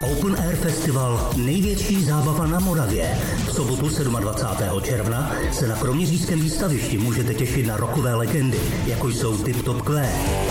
Open Air Festival, největší zábava na Moravě. V sobotu 27. června se na kroměřížském výstavišti můžete těšit na rockové legendy, jako jsou Tip Top Queen,